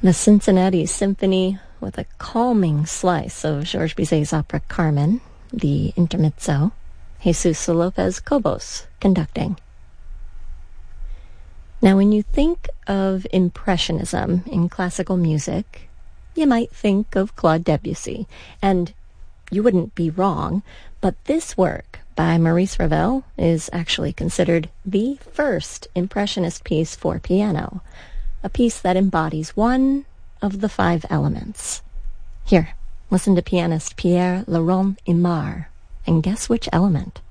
The Cincinnati Symphony with a calming slice of Georges Bizet's opera Carmen, the intermezzo, Jesus Lopez Cobos conducting. Now, when you think of Impressionism in classical music, you might think of Claude Debussy, and you wouldn't be wrong, but this work by Maurice Ravel is actually considered the first Impressionist piece for piano, a piece that embodies one of the 5 elements. Here, listen to pianist Pierre Laurent Aimard, and guess which element?